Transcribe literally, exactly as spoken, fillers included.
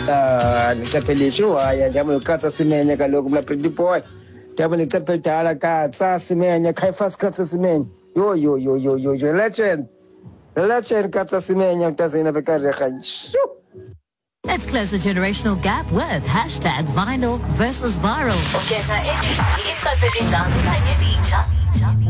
Ah, nicephe lisho haya ndiyamu ukatsa simenya kaloku mna pretty boy. Ndiyamu nicephe dala katsa simenya Caiphus katsa simenya. Yo yo yo yo yo yo legend. Legend katsa simenya mtazina bekareha. Let's close the generational gap with hashtag vinyl versus viral. Ukhetha eliphi icebo elidala kanye elitsha.